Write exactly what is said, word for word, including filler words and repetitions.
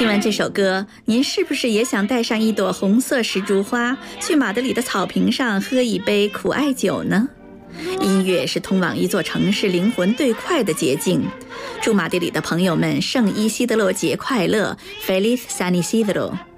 听完这首歌，您是不是也想带上一朵红色石竹花，去马德里的草坪上喝一杯苦艾酒呢？音乐是通往一座城市灵魂对快的捷径。祝马德里的朋友们圣伊西德罗节快乐 Feliz San Isidro。